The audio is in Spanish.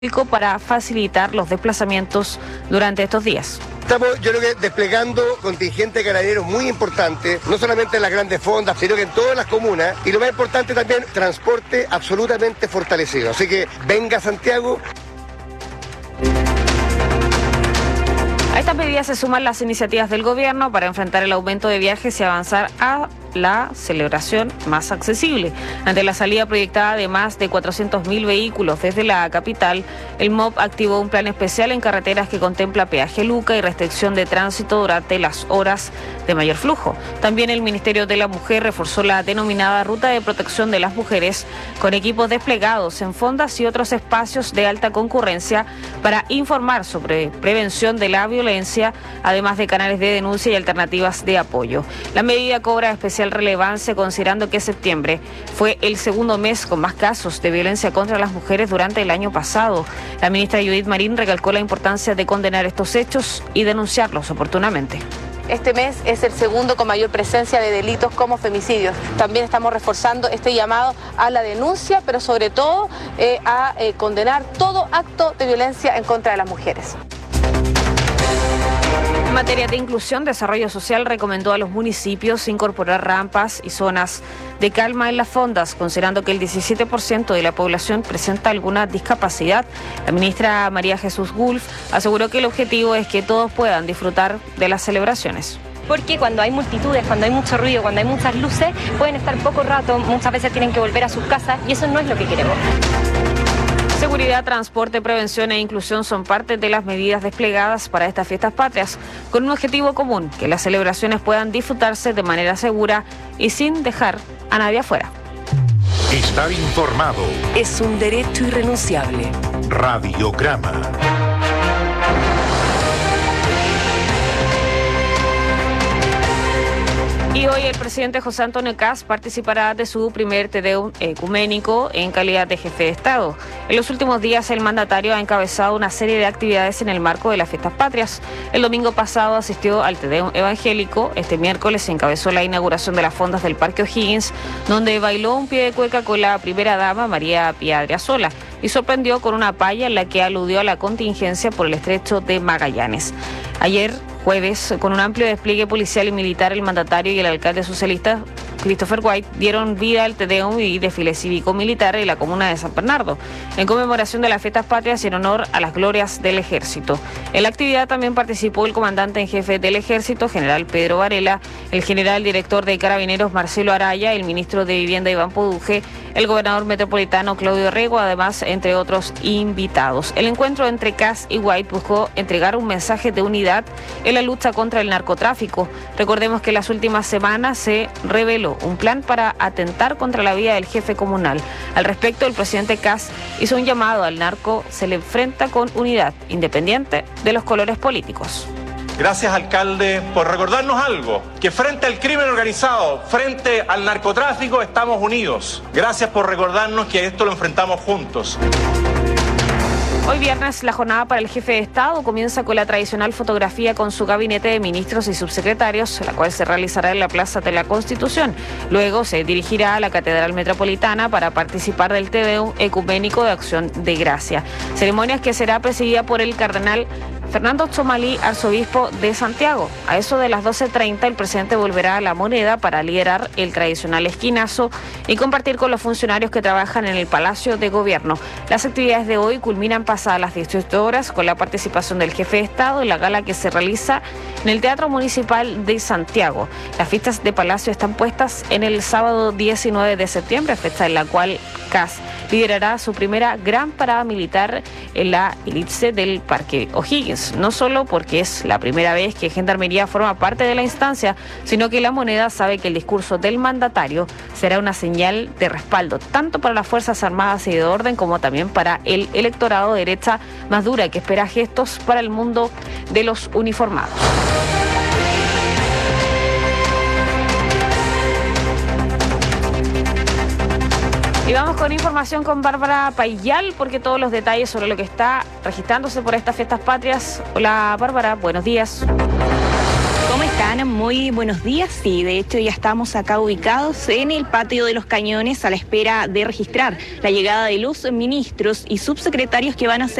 para facilitar los desplazamientos durante estos días. Estamos, yo creo que desplegando contingente de carabineros muy importante, no solamente en las grandes fondas, sino que en todas las comunas, y lo más importante también, transporte absolutamente fortalecido. Así que venga Santiago. A estas medidas se suman las iniciativas del gobierno para enfrentar el aumento de viajes y avanzar a la celebración más accesible. Ante la salida proyectada de más de 400.000 vehículos desde la capital, el MOP activó un plan especial en carreteras que contempla peaje Luca y restricción de tránsito durante las horas de mayor flujo. También el Ministerio de la Mujer reforzó la denominada Ruta de Protección de las Mujeres con equipos desplegados en fondas y otros espacios de alta concurrencia para informar sobre prevención de la violencia, además de canales de denuncia y alternativas de apoyo. La medida cobra especial relevancia considerando que septiembre fue el segundo mes con más casos de violencia contra las mujeres durante el año pasado. La ministra Judith Marín recalcó la importancia de condenar estos hechos y denunciarlos oportunamente. Este mes es el segundo con mayor presencia de delitos como femicidios. También estamos reforzando este llamado a la denuncia, pero sobre todo a condenar todo acto de violencia en contra de las mujeres. En materia de inclusión, Desarrollo Social recomendó a los municipios incorporar rampas y zonas de calma en las fondas, considerando que el 17% de la población presenta alguna discapacidad. La ministra María Jesús Gulf aseguró que el objetivo es que todos puedan disfrutar de las celebraciones. Porque cuando hay multitudes, cuando hay mucho ruido, cuando hay muchas luces, pueden estar poco rato, muchas veces tienen que volver a sus casas y eso no es lo que queremos. Seguridad, transporte, prevención e inclusión son parte de las medidas desplegadas para estas fiestas patrias, con un objetivo común, que las celebraciones puedan disfrutarse de manera segura y sin dejar a nadie afuera. Estar informado es un derecho irrenunciable. Radiograma. Y hoy el presidente José Antonio Kast participará de su primer Te Deum ecuménico en calidad de jefe de Estado. En los últimos días el mandatario ha encabezado una serie de actividades en el marco de las fiestas patrias. El domingo pasado asistió al Te Deum evangélico. Este miércoles se encabezó la inauguración de las fondas del Parque O'Higgins, donde bailó un pie de cueca con la primera dama María Pía Adriasola y sorprendió con una paya en la que aludió a la contingencia por el estrecho de Magallanes. Ayer, jueves, con un amplio despliegue policial y militar, el mandatario y el alcalde socialista Christopher White dieron vida al Te Deum y desfile cívico-militar en la comuna de San Bernardo, en conmemoración de las fiestas patrias y en honor a las glorias del ejército. En la actividad también participó el comandante en jefe del ejército, general Pedro Varela, el general director de Carabineros Marcelo Araya, el ministro de Vivienda Iván Poduje, el gobernador metropolitano Claudio Rego, además, entre otros invitados. El encuentro entre Kast y White buscó entregar un mensaje de unidad en la lucha contra el narcotráfico. Recordemos que en las últimas semanas se reveló un plan para atentar contra la vida del jefe comunal. Al respecto, el presidente Kast hizo un llamado al narco, se le enfrenta con unidad, independiente de los colores políticos. Gracias, alcalde, por recordarnos algo, que frente al crimen organizado, frente al narcotráfico, estamos unidos. Gracias por recordarnos que esto lo enfrentamos juntos. Hoy viernes la jornada para el jefe de Estado comienza con la tradicional fotografía con su gabinete de ministros y subsecretarios, la cual se realizará en la Plaza de la Constitución. Luego se dirigirá a la Catedral Metropolitana para participar del Te Deum ecuménico de Acción de Gracia. Ceremonias que será presidida por el cardenal Fernando Txomalí, arzobispo de Santiago. A eso de las 12:30 el presidente volverá a La Moneda para liderar el tradicional esquinazo y compartir con los funcionarios que trabajan en el Palacio de Gobierno. Las actividades de hoy culminan pasadas las 18 horas con la participación del jefe de Estado en la gala que se realiza en el Teatro Municipal de Santiago. Las fiestas de Palacio están puestas en el sábado 19 de septiembre, fecha en la cual Kast liderará su primera gran parada militar en la elipse del Parque O'Higgins. No solo porque es la primera vez que Gendarmería forma parte de la instancia, sino que La Moneda sabe que el discurso del mandatario será una señal de respaldo, tanto para las Fuerzas Armadas y de orden como también para el electorado de derecha más dura, que espera gestos para el mundo de los uniformados. Y vamos con información con Bárbara Payal, porque todos los detalles sobre lo que está registrándose por estas fiestas patrias. Hola Bárbara, buenos días. ¿Cómo están? están? Muy buenos días. Sí, de hecho ya estamos acá ubicados en el patio de los Cañones a la espera de registrar la llegada de los ministros y subsecretarios que van a ser